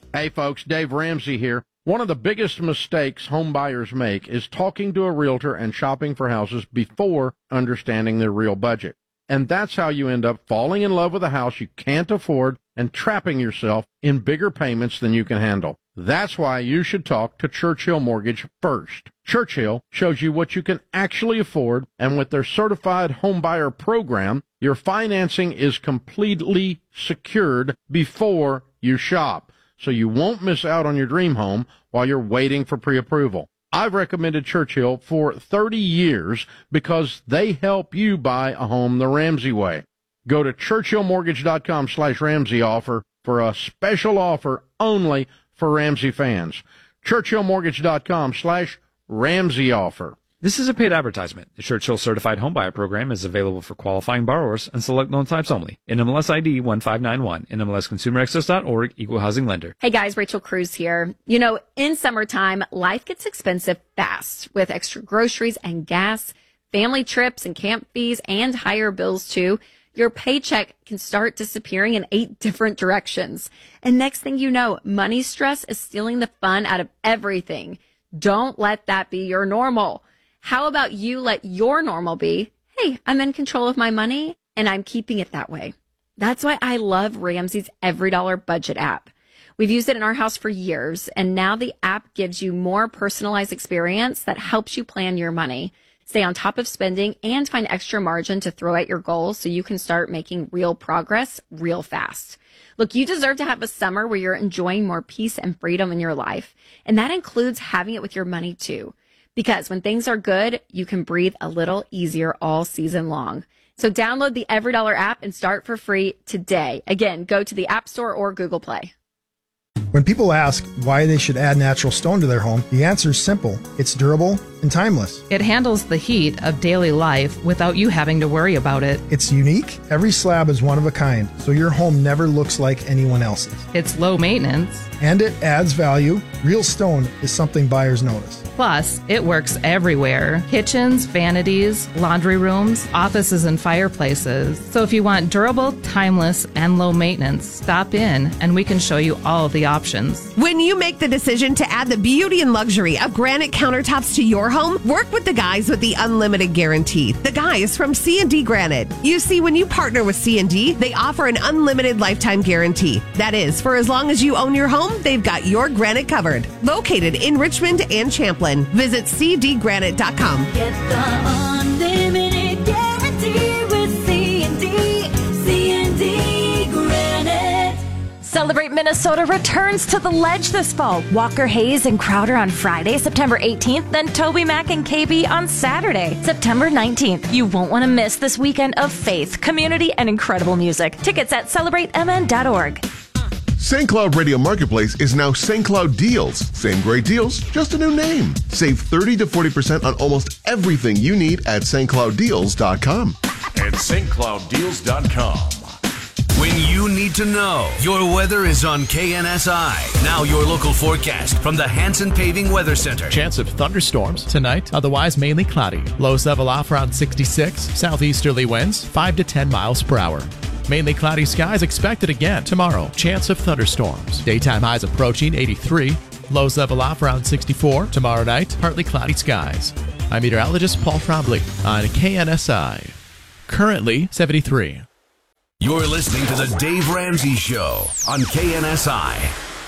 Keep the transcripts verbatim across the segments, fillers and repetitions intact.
Hey folks, Dave Ramsey here. One of the biggest mistakes home buyers make is talking to a realtor and shopping for houses before understanding their real budget. And that's how you end up falling in love with a house you can't afford and trapping yourself in bigger payments than you can handle. That's why you should talk to Churchill Mortgage first. Churchill shows you what you can actually afford, and with their certified home buyer program, your financing is completely secured before you shop, so you won't miss out on your dream home while you're waiting for pre-approval. I've recommended Churchill for thirty years because they help you buy a home the Ramsey way. Go to churchillmortgage.com slash Ramsey offer for a special offer only for Ramsey fans. churchillmortgage.com slash Ramsey offer. This is a paid advertisement. The Churchill Certified Homebuyer Program is available for qualifying borrowers and select loan types only. N M L S I D one five nine one, N M L S consumer access dot org, Equal Housing Lender. Hey guys, Rachel Cruz here. You know, in summertime, life gets expensive fast with extra groceries and gas, family trips and camp fees, and higher bills too. Your paycheck can start disappearing in eight different directions. And next thing you know, money stress is stealing the fun out of everything. Don't let that be your normal. How about you let your normal be, hey, I'm in control of my money and I'm keeping it that way. That's why I love Ramsey's Every Dollar Budget app. We've used it in our house for years, and now the app gives you more personalized experience that helps you plan your money, stay on top of spending, and find extra margin to throw at your goals so you can start making real progress real fast. Look, you deserve to have a summer where you're enjoying more peace and freedom in your life, and that includes having it with your money too. Because when things are good, you can breathe a little easier all season long. So download the Every Dollar app and start for free today. Again, go to the App Store or Google Play. When people ask why they should add natural stone to their home, the answer is simple. It's durable and timeless. It handles the heat of daily life without you having to worry about it. It's unique. Every slab is one of a kind, so your home never looks like anyone else's. It's low maintenance. And it adds value. Real stone is something buyers notice. Plus, it works everywhere. Kitchens, vanities, laundry rooms, offices, and fireplaces. So if you want durable, timeless, and low maintenance, stop in and we can show you all of the options. When you make the decision to add the beauty and luxury of granite countertops to your home, work with the guys with the Unlimited Guarantee. The guys from C and D Granite. You see, when you partner with C and D, they offer an unlimited lifetime guarantee. That is, for as long as you own your home, they've got your granite covered. Located in Richmond and Champlain. Visit c d granite dot com. Get the unlimited guarantee with C and D. C and D Granite. Celebrate Minnesota returns to the Ledge this fall. Walker Hayes and Crowder on Friday, September eighteenth, then Toby Mac and K B on Saturday, September nineteenth. You won't want to miss this weekend of faith, community, and incredible music. Tickets at celebrate m n dot org. Saint Cloud Radio Marketplace is now Saint Cloud Deals. Same great deals, just a new name. Save thirty to forty percent on almost everything you need at s t cloud deals dot com. At s t cloud deals dot com. When you need to know, your weather is on K N S I. Now your local forecast from the Hanson Paving Weather Center. Chance of thunderstorms tonight, otherwise mainly cloudy. Lows level off around sixty-six. Southeasterly winds five to ten miles per hour. Mainly cloudy skies expected again tomorrow. Chance of thunderstorms. Daytime highs approaching eighty-three. Lows level off around sixty-four. Tomorrow night, partly cloudy skies. I'm meteorologist Paul Trombley on K N S I. Currently seventy-three. You're listening to the Dave Ramsey Show on K N S I.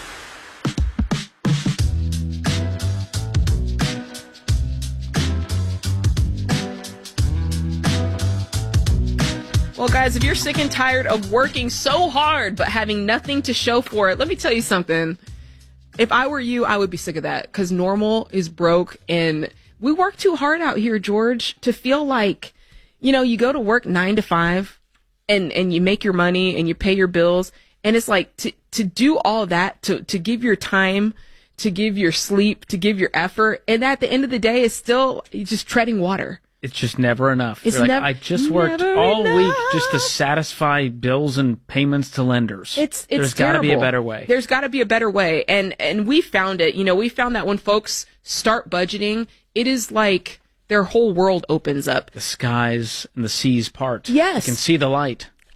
Well, guys, if you're sick and tired of working so hard but having nothing to show for it, let me tell you something. If I were you, I would be sick of that because normal is broke and we work too hard out here, George, to feel like, you know, you go to work nine to five and, and you make your money and you pay your bills. And it's like to, to do all that, to, to give your time, to give your sleep, to give your effort. And at the end of the day, it's still just treading water. It's just never enough. It's like, nev- I just worked all enough. week just to satisfy bills and payments to lenders. It's, it's There's got to be a terrible. better way. There's got to be a better way. And, and we found it. You know, we found that when folks start budgeting, it is like their whole world opens up. The skies and the seas part. Yes. You can see the light.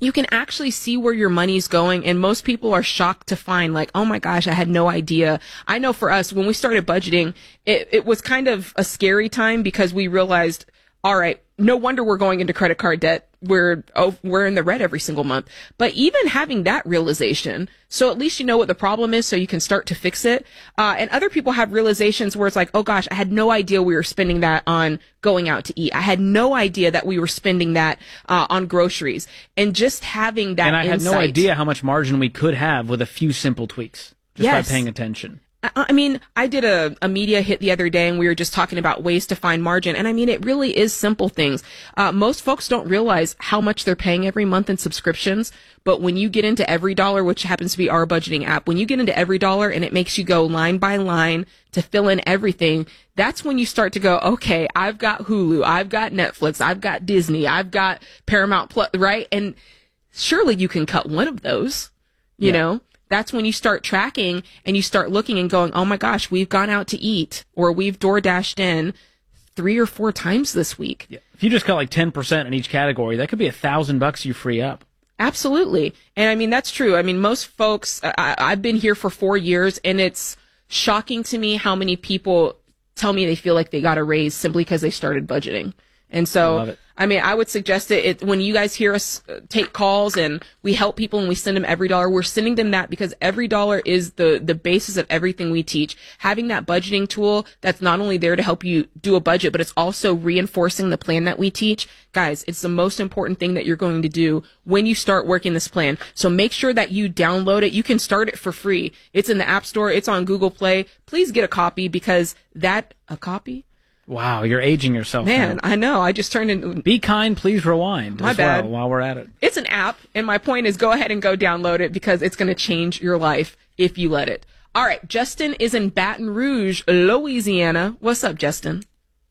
you can actually see where your money's going. And most people are shocked to find like, oh my gosh, I had no idea. I know for us, when we started budgeting, it, it was kind of a scary time because we realized, all right, no wonder we're going into credit card debt. We're, oh, we're in the red every single month. But even having that realization, so at least you know what the problem is so you can start to fix it. Uh, and other people have realizations where it's like, oh gosh, I had no idea we were spending that on going out to eat. I had no idea that we were spending that, uh, on groceries. And just having that And I insight, had no idea how much margin we could have with a few simple tweaks. Just Yes. by paying attention. I I mean, I did a, a media hit the other day and we were just talking about ways to find margin. And I mean, it really is simple things. Uh, most folks don't realize how much they're paying every month in subscriptions. But when you get into Every Dollar, which happens to be our budgeting app, when you get into Every Dollar and it makes you go line by line to fill in everything, that's when you start to go, okay, I've got Hulu, I've got Netflix, I've got Disney, I've got Paramount Plus, right? And surely you can cut one of those, you Yeah. know? That's when you start tracking and you start looking and going, oh my gosh, we've gone out to eat or we've door dashed in three or four times this week. Yeah. If you just cut like ten percent in each category, that could be a thousand bucks you free up. Absolutely. And I mean, that's true. I mean, most folks, I, I've been here for four years and it's shocking to me how many people tell me they feel like they got a raise simply because they started budgeting. And so, Love it. I mean, I would suggest it, it when you guys hear us uh, take calls and we help people and we send them Every Dollar, we're sending them that because Every Dollar is the, the basis of everything we teach. Having that budgeting tool that's not only there to help you do a budget, but it's also reinforcing the plan that we teach. Guys, it's the most important thing that you're going to do when you start working this plan. So make sure that you download it. You can start it for free. It's in the App Store. It's on Google Play. Please get a copy because that, a copy? Wow, you're aging yourself. Man, now. I know. I just turned into. Be kind, please rewind. My as bad. Well, while we're at it. It's an app, and my point is go ahead and go download it because it's going to change your life if you let it. All right, Justin is in Baton Rouge, Louisiana. What's up, Justin?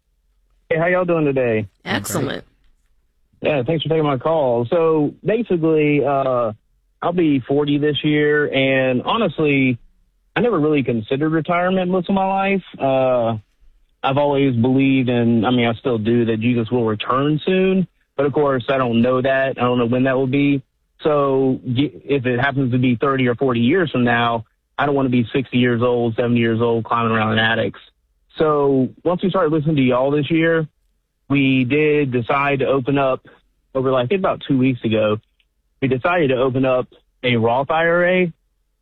Hey, how y'all doing today? Excellent. Yeah, thanks for taking my call. So basically, uh, I'll be forty this year, and honestly, I never really considered retirement most of my life. Uh, I've always believed, and I mean, I still do, that Jesus will return soon. But of course, I don't know that. I don't know when that will be. So if it happens to be thirty or forty years from now, I don't want to be sixty years old, seventy years old, climbing around in attics. So once we started listening to y'all this year, we did decide to open up over, like, I think about two weeks ago, we decided to open up a Roth I R A,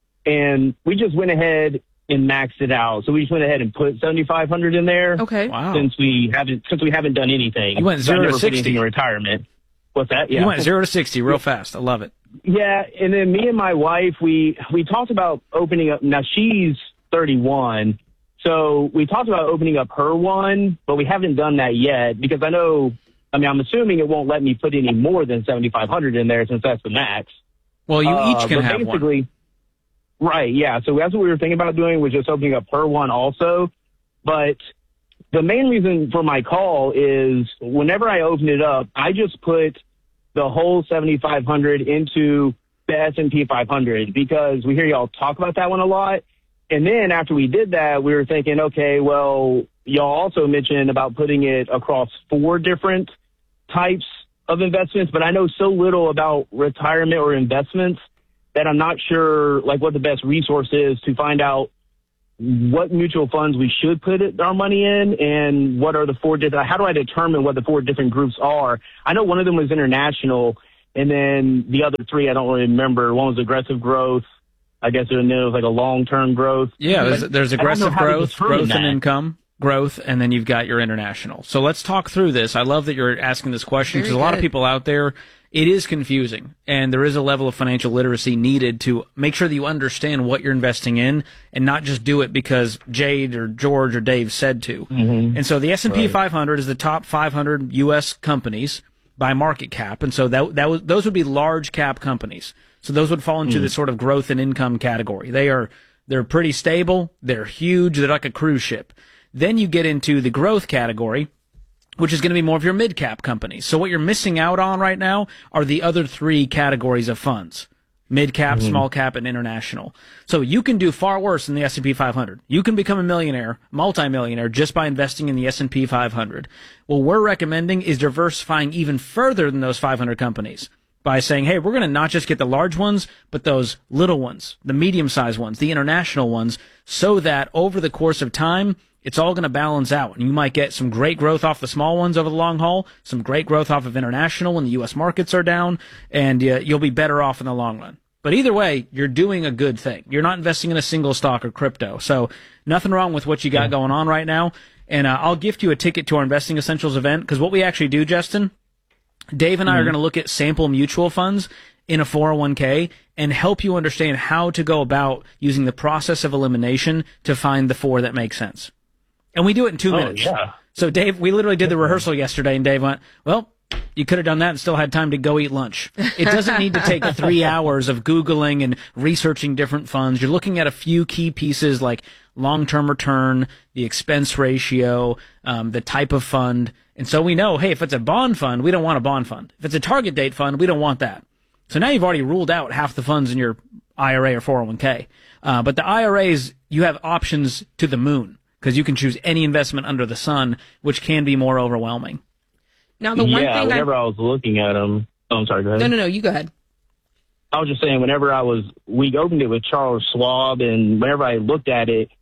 and we just went ahead and maxed it out. So we just went ahead and put seventy-five hundred in there. Okay. Wow. Since we haven't, since we haven't done anything. You went So I zero to never put sixty. anything in retirement. What's that? Yeah. You went zero to sixty real fast. I love it. Yeah, and then me and my wife, we we talked about opening up. Now she's thirty-one, so we talked about opening up her one, but we haven't done that yet because I know. I mean, I'm assuming it won't let me put any more than seventy-five hundred in there since that's the max. Well, you Uh, each can but have basically, one. Right, yeah. So that's what we were thinking about doing, was just opening up her one also. But the main reason for my call is whenever I open it up, I just put the whole seventy-five hundred into the S and P five hundred because we hear y'all talk about that one a lot. And then after we did that, we were thinking, okay, well, y'all also mentioned about putting it across four different types of investments, but I know so little about retirement or investments that I'm not sure, like, what the best resource is to find out what mutual funds we should put it, our money in, and what are the four different, how do I determine what the four different groups are? I know one of them was international, and then the other three, I don't really remember. One was aggressive growth. I guess it was like a long-term growth. Yeah, there's, But there's I don't know aggressive how to growth, determine growth that. and income, growth, and then you've got your international. So let's talk through this. I love that you're asking this question because a lot of good. people out there, it is confusing, and there is a level of financial literacy needed to make sure that you understand what you're investing in and not just do it because Jade or George or Dave said to. Mm-hmm. And so the S and P Right. five hundred is the top five hundred U S companies by market cap, and so that that was, those would be large cap companies. So those would fall into Mm. the sort of growth and income category. They are they're pretty stable, they're huge, they're like a cruise ship. Then you get into the growth category, which is going to be more of your mid-cap companies. So what you're missing out on right now are the other three categories of funds. Mid-cap, Mhm. small cap, and international. So you can do far worse than the S and P five hundred. You can become a millionaire, multimillionaire, just by investing in the S and P five hundred. What we're recommending is diversifying even further than those five hundred companies. by saying, hey, we're going to not just get the large ones, but those little ones, the medium-sized ones, the international ones, so that over the course of time, it's all going to balance out. And you might get some great growth off the small ones over the long haul, some great growth off of international when the U S markets are down, and uh, you'll be better off in the long run. But either way, you're doing a good thing. You're not investing in a single stock or crypto. So nothing wrong with what you got yeah. going on right now. And uh, I'll gift you a ticket to our Investing Essentials event, because what we actually do, Justin, Dave and I mm-hmm. are going to look at sample mutual funds in a four oh one k and help you understand how to go about using the process of elimination to find the four that make sense. And we do it in two oh, minutes. Yeah. So, Dave, we literally did the rehearsal yesterday, and Dave went, well, you could have done that and still had time to go eat lunch. It doesn't need to take three hours of Googling and researching different funds. You're looking at a few key pieces like long-term return, the expense ratio, um, the type of fund. And so we know, hey, if it's a bond fund, we don't want a bond fund. If it's a target date fund, we don't want that. So now you've already ruled out half the funds in your I R A or four oh one k. Uh, but the I R As, you have options to the moon, because you can choose any investment under the sun, which can be more overwhelming. Now, the one yeah, thing whenever I, I was looking at them, oh, I'm sorry, go ahead. No, no, no, you go ahead. I was just saying, whenever I was, we opened it with Charles Schwab, and whenever I looked at it,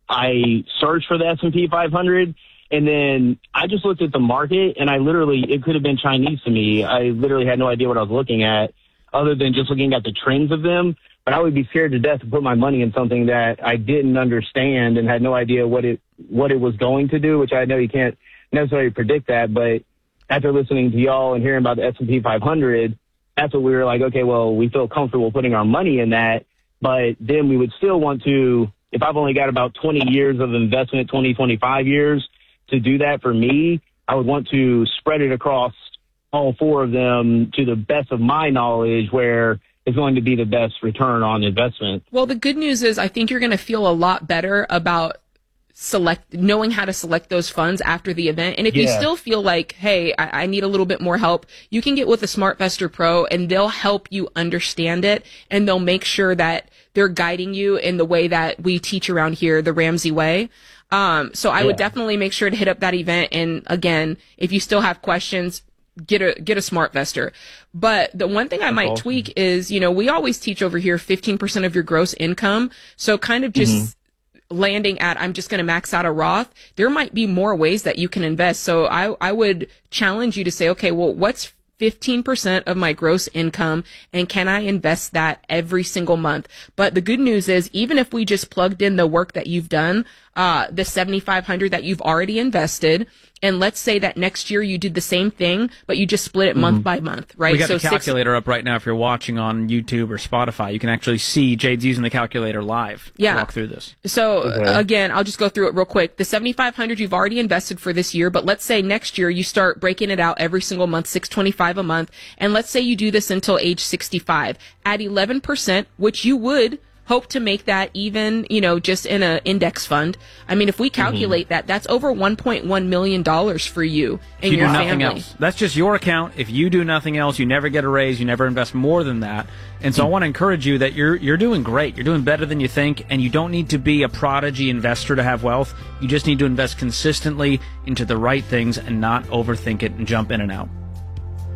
I searched for the S and P five hundred, and then I just looked at the market, and I literally, it could have been Chinese to me. I literally had no idea what I was looking at, other than just looking at the trends of them. But I would be scared to death to put my money in something that I didn't understand and had no idea what it what it was going to do, which I know you can't necessarily predict that. But after listening to y'all and hearing about the S and P five hundred, that's what we were like, okay, well, we feel comfortable putting our money in that. But then we would still want to, if I've only got about twenty years of investment, twenty, twenty-five years to do that for me, I would want to spread it across all four of them to the best of my knowledge, where is going to be the best return on investment. Well, the good news is I think you're going to feel a lot better about select knowing how to select those funds after the event. And if yeah. you still feel like, hey, I, I need a little bit more help, you can get with a SmartVestor Pro, and they'll help you understand it, and they'll make sure that they're guiding you in the way that we teach around here, the Ramsey way. Um, so I yeah. would definitely make sure to hit up that event. And again, if you still have questions, get a get a SmartVestor. But the one thing I might awesome. tweak is, you know, we always teach over here fifteen percent of your gross income. So kind of just mm-hmm. landing at, I'm just going to max out a Roth. There might be more ways that you can invest. So I I would challenge you to say, okay, well, what's fifteen percent of my gross income, and can I invest that every single month? But the good news is, even if we just plugged in the work that you've done, uh, the seventy-five hundred that you've already invested, and let's say that next year you did the same thing, but you just split it mm-hmm. month by month, right? We got so the calculator six... up right now. If you're watching on YouTube or Spotify, you can actually see Jade's using the calculator live yeah. to walk through this. So okay. again, I'll just go through it real quick. The seventy-five hundred you've already invested for this year, but let's say next year you start breaking it out every single month, six twenty-five a month, and let's say you do this until age sixty-five at eleven percent, which you would hope to make that even, you know, just in an index fund. I mean, if we calculate mm-hmm. that, that's over one point one million dollars for you and you your do nothing family. Else. That's just your account. If you do nothing else, you never get a raise, you never invest more than that. And so mm-hmm. I want to encourage you that you're you're doing great. You're doing better than you think, and you don't need to be a prodigy investor to have wealth. You just need to invest consistently into the right things and not overthink it and jump in and out.